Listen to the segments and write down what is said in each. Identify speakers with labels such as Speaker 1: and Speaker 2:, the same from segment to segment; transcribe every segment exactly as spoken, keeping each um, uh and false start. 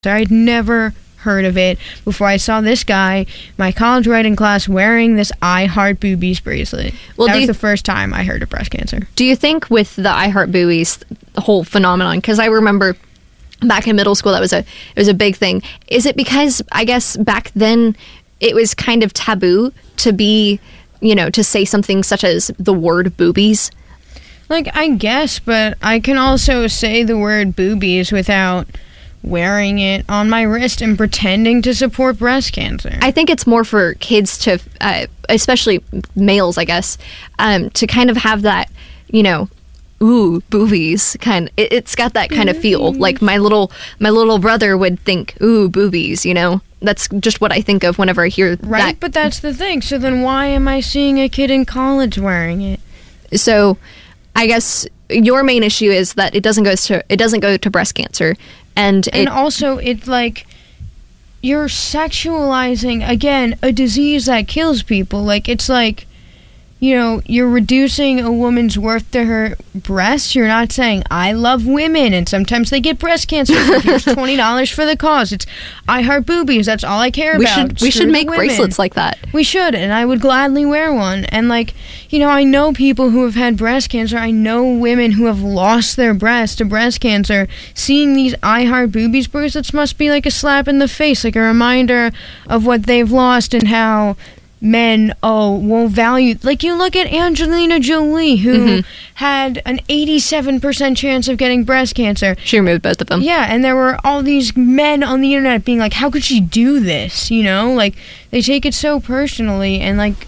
Speaker 1: I'd never heard of it before I saw this guy, my college writing class, wearing this I Heart Boobies bracelet. Well, that was the first time I heard of breast cancer.
Speaker 2: Do you think with the I Heart Boobies, the whole phenomenon, because I remember back in middle school that was a it was a big thing. Is it because, I guess, back then it was kind of taboo to be, you know, to say something such as the word boobies?
Speaker 1: Like, I guess, but I can also say the word boobies without wearing it on my wrist and pretending to support breast cancer.
Speaker 2: I think it's more for kids to, uh, especially males, I guess, um, to kind of have that, you know, ooh, boobies kind. It, it's got that kind of feel. Like my little my little brother would think, ooh, boobies. You know, that's just what I think of whenever I hear that.
Speaker 1: Right, but that's the thing. So then, why am I seeing a kid in college wearing it?
Speaker 2: So, I guess your main issue is that it doesn't go to it doesn't go to breast cancer. And,
Speaker 1: and
Speaker 2: it,
Speaker 1: also, it's like, you're sexualizing, again, a disease that kills people. Like, it's like, you know, you're reducing a woman's worth to her breasts. You're not saying, I love women, and sometimes they get breast cancer. Here's twenty dollars for the cause. It's, I heart boobies. That's all I care
Speaker 2: we
Speaker 1: about.
Speaker 2: Should, we
Speaker 1: Screw
Speaker 2: should make
Speaker 1: women.
Speaker 2: bracelets like that.
Speaker 1: We should, and I would gladly wear one. And, like, you know, I know people who have had breast cancer. I know women who have lost their breast to breast cancer. Seeing these I Heart Boobies bracelets must be like a slap in the face, like a reminder of what they've lost and how men, oh, won't value. Like, you look at Angelina Jolie, who mm-hmm. had an eighty-seven percent chance of getting breast cancer.
Speaker 2: She removed both of them.
Speaker 1: Yeah, and there were all these men on the internet being like, how could she do this? You know, like, they take it so personally, and, like,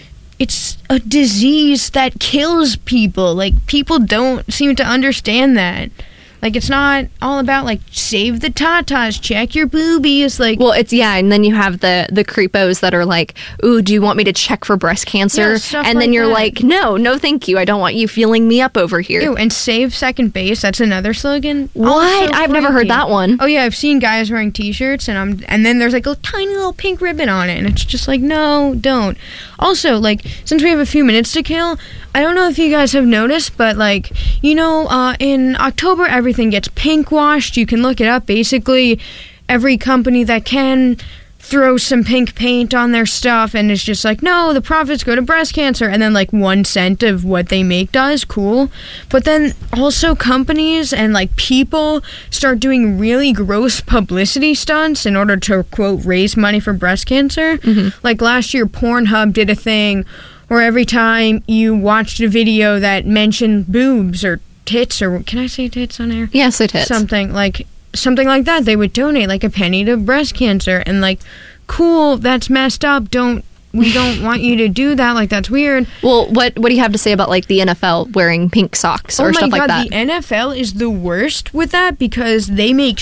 Speaker 1: it's a disease that kills people. Like, people don't seem to understand that. Like, it's not all about, like, save the tatas, check your boobies, like...
Speaker 2: Well, it's, yeah, and then you have the, the creepos that are like, ooh, do you want me to check for breast cancer?
Speaker 1: Yeah,
Speaker 2: and then
Speaker 1: like
Speaker 2: you're
Speaker 1: that.
Speaker 2: like, no, no thank you, I don't want you feeling me up over here.
Speaker 1: Ew, and save second base, that's another slogan.
Speaker 2: What? I've never heard that one.
Speaker 1: Oh, yeah, I've seen guys wearing t-shirts, and I'm, and then there's, like, a tiny little pink ribbon on it, and it's just like, no, don't. Also, like, since we have a few minutes to kill, I don't know if you guys have noticed, but, like, you know, uh, in October, everything gets pink washed. You can look it up. Basically, every company that can throw some pink paint on their stuff, and it's just like, no, the profits go to breast cancer, and then, like, one cent of what they make does, cool. But then also companies and, like, people start doing really gross publicity stunts in order to, quote, raise money for breast cancer. Mm-hmm. Like, last year, Pornhub did a thing where every time you watched a video that mentioned boobs or tits, or can I say tits on air?
Speaker 2: Yeah, say tits.
Speaker 1: Something like something like that. They would donate like a penny to breast cancer, and like, cool, that's messed up. Don't we don't want you to do that. Like, that's weird.
Speaker 2: Well, what what do you have to say about, like, the N F L wearing pink socks or
Speaker 1: oh
Speaker 2: stuff
Speaker 1: God,
Speaker 2: like that?
Speaker 1: The N F L is the worst with that because they make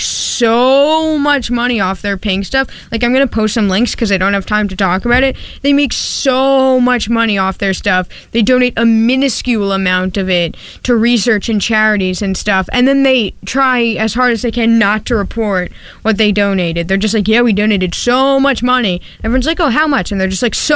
Speaker 1: so much money off their pink stuff. Like, I'm going to post some links because I don't have time to talk about it. They make so much money off their stuff. They donate a minuscule amount of it to research and charities and stuff. And then they try as hard as they can not to report what they donated. They're just like, yeah, we donated so much money. Everyone's like, oh, how much? And they're just like, so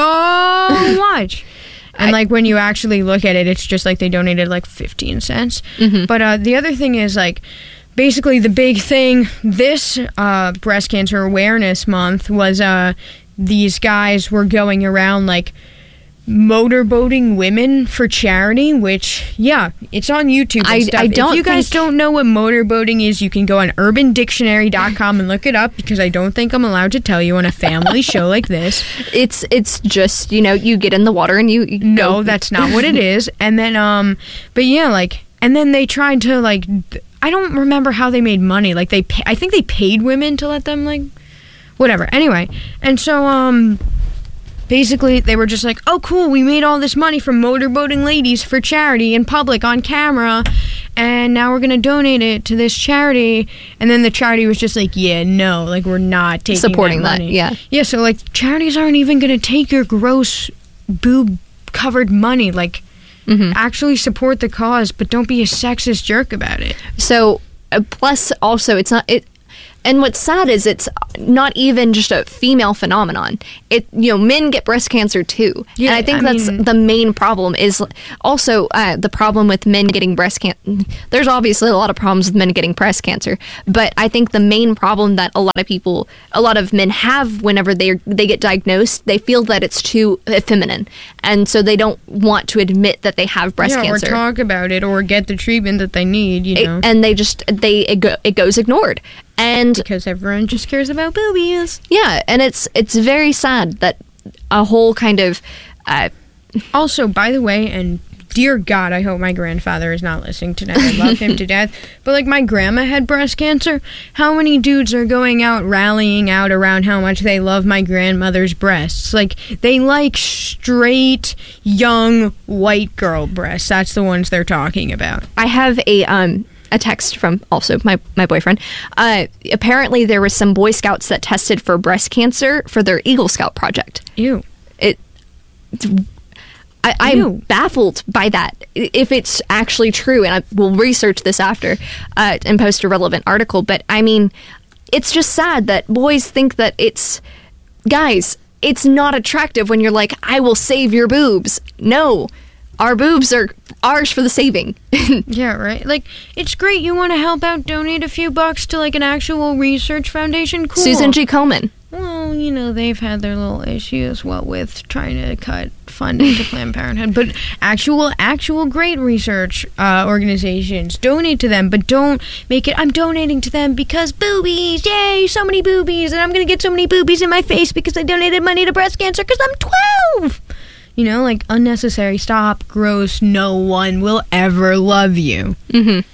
Speaker 1: much. And, like, when you actually look at it, it's just like they donated like fifteen cents. Mm-hmm. But uh, the other thing is, like, basically the big thing this uh, breast cancer awareness month was uh, these guys were going around, like, motorboating women for charity, which, yeah, it's on YouTube and
Speaker 2: I,
Speaker 1: stuff.
Speaker 2: I don't
Speaker 1: if you guys
Speaker 2: think...
Speaker 1: don't know what motorboating is, you can go on urban dictionary dot com and look it up, because I don't think I'm allowed to tell you on a family show like this.
Speaker 2: It's it's just, you know, you get in the water and you, you
Speaker 1: No,
Speaker 2: go.
Speaker 1: that's not what it is. And then, um, but yeah, like, and then they tried to, like, I don't remember how they made money. Like, they, pay, I think they paid women to let them, like, whatever. Anyway, and so, um... basically, they were just like, oh, cool, we made all this money from motorboating ladies for charity in public on camera, and now we're going to donate it to this charity. And then the charity was just like, yeah, no, like, we're not taking
Speaker 2: supporting
Speaker 1: that,
Speaker 2: that
Speaker 1: money.
Speaker 2: yeah.
Speaker 1: Yeah, so, like, charities aren't even going to take your gross boob-covered money. Like, mm-hmm. actually support the cause, but don't be a sexist jerk about it.
Speaker 2: So, uh, plus, also, it's not... it. and what's sad is it's not even just a female phenomenon. It, you know, men get breast cancer too.
Speaker 1: Yeah,
Speaker 2: and I think
Speaker 1: I
Speaker 2: that's
Speaker 1: mean-
Speaker 2: the main problem is also uh, the problem with men getting breast cancer. There's obviously a lot of problems with men getting breast cancer, but I think the main problem that a lot of people, a lot of men have whenever they they get diagnosed, they feel that it's too feminine, and so they don't want to admit that they have breast
Speaker 1: yeah,
Speaker 2: cancer.
Speaker 1: or talk about it, or get the treatment that they need, you
Speaker 2: It-
Speaker 1: know.
Speaker 2: and they just they it, go, it goes ignored. And
Speaker 1: because everyone just cares about boobies.
Speaker 2: yeah, and it's it's very sad that a whole kind of uh,
Speaker 1: Also, by the way, and dear God, I hope my grandfather is not listening tonight. I love him to death. But, like, my grandma had breast cancer. How many dudes are going out rallying out around how much they love my grandmother's breasts? Like, they like straight, young, white girl breasts. That's the ones they're talking about.
Speaker 2: I have a um a text from also my my boyfriend. Uh, apparently, there was some Boy Scouts that tested for breast cancer for their Eagle Scout project.
Speaker 1: Ew.
Speaker 2: It. I, I'm
Speaker 1: Ew.
Speaker 2: baffled by that. I- If it's actually true, and I will research this after uh, and post a relevant article. But I mean, it's just sad that boys think that it's guys. It's not attractive when you're like, I will save your boobs. No, our boobs are ours for the saving.
Speaker 1: Yeah, right? Like, it's great. You want to help out, donate a few bucks to, like, an actual research foundation? Cool.
Speaker 2: Susan G. Komen.
Speaker 1: Well, you know, they've had their little issues, what with trying to cut funding to Planned Parenthood. But actual, actual great research uh, organizations, donate to them. But don't make it, I'm donating to them because boobies, yay, so many boobies. And I'm going to get so many boobies in my face because I donated money to breast cancer because I'm twelve. You know, like, unnecessary. Stop. Gross. No one will ever love you.
Speaker 2: Mm-hmm.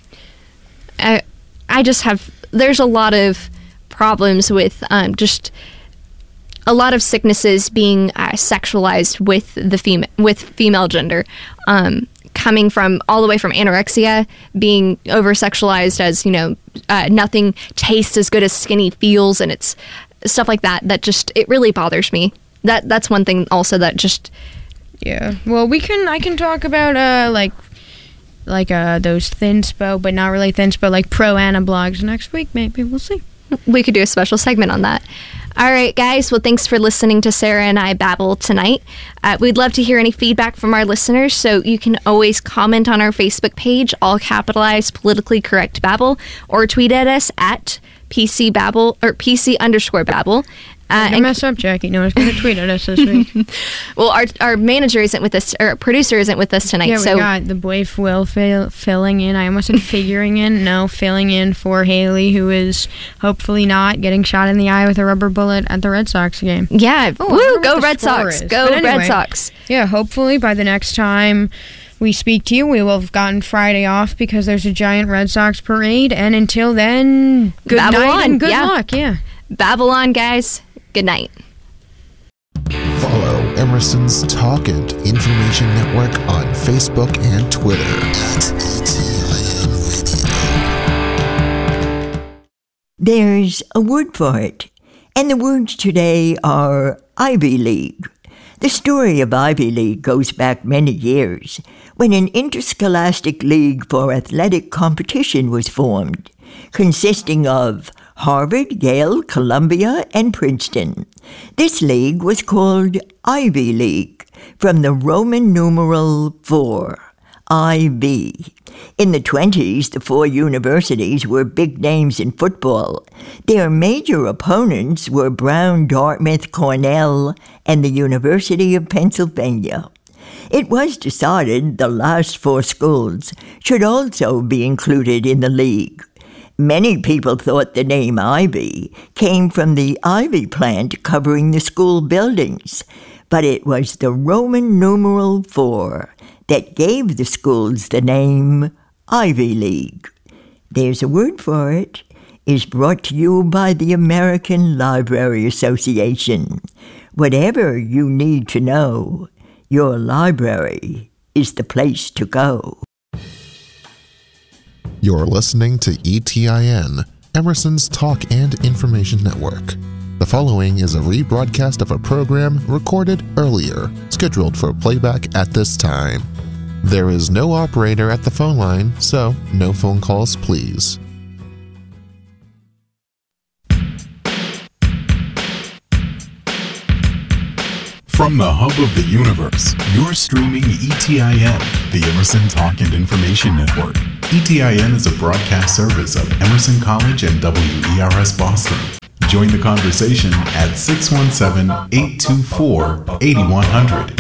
Speaker 2: I, I just have, there's a lot of problems with um, just a lot of sicknesses being uh, sexualized with the fem- with female gender, um, coming from all the way from anorexia being over sexualized as, you know, uh, nothing tastes as good as skinny feels, and it's stuff like that that just, it really bothers me. That that's one thing also that just
Speaker 1: Yeah. Well, we can, I can talk about, uh, like, like, uh, those thinspo, but not really thinspo, like pro-ana blogs next week, maybe. We'll see.
Speaker 2: we could do a special segment on that. All right, guys. Well, thanks for listening to Sarah and I babble tonight. Uh, we'd love to hear any feedback from our listeners, so you can always comment on our Facebook page, all capitalized politically correct babble, or tweet at us at P C babble or P C underscore babble. Uh,
Speaker 1: Don't
Speaker 2: and
Speaker 1: mess up, Jackie. No one's going to tweet at us this week.
Speaker 2: well, our our manager isn't with us, or our producer isn't with us tonight.
Speaker 1: Yeah, we
Speaker 2: so
Speaker 1: got the boy Will fill, filling in. I almost said figuring in. No, filling in for Haley, who is hopefully not getting shot in the eye with a rubber bullet at the Red Sox game.
Speaker 2: yeah,
Speaker 1: Oh, I
Speaker 2: woo,
Speaker 1: wonder what
Speaker 2: go
Speaker 1: the
Speaker 2: Red
Speaker 1: score
Speaker 2: Sox,
Speaker 1: is.
Speaker 2: go
Speaker 1: But
Speaker 2: Red
Speaker 1: anyway,
Speaker 2: Sox.
Speaker 1: Yeah, hopefully by the next time we speak to you, we will have gotten Friday off because there's a giant Red Sox parade. And until then, good
Speaker 2: Babble
Speaker 1: night
Speaker 2: on,
Speaker 1: and good
Speaker 2: yeah.
Speaker 1: luck. Yeah.
Speaker 2: Babylon, guys. Good night.
Speaker 3: Follow Emerson's Talk and Information Network on Facebook and Twitter.
Speaker 4: There's a word for it, and the words today are Ivy League. The story of Ivy League goes back many years, when an interscholastic league for athletic competition was formed, consisting of Harvard, Yale, Columbia, and Princeton. This league was called Ivy League, from the Roman numeral four, I V. In the twenties, the four universities were big names in football. Their major opponents were Brown, Dartmouth, Cornell, and the University of Pennsylvania. It was decided the last four schools should also be included in the league. Many people thought the name Ivy came from the ivy plant covering the school buildings, but it was the Roman numeral four that gave the schools the name Ivy League. There's a word for it. Is brought to you by the American Library Association. Whatever you need to know, your library is the place to go.
Speaker 3: You're listening to E T I N, Emerson's Talk and Information Network. The following is a rebroadcast of a program recorded earlier, scheduled for playback at this time. There is no operator at the phone line, so no phone calls, please.
Speaker 5: From the hub of the universe, you're streaming E T I N, the Emerson Talk and Information Network. E T I N is a broadcast service of Emerson College and W E R S Boston. Join the conversation at six one seven, eight two four, eight one zero zero.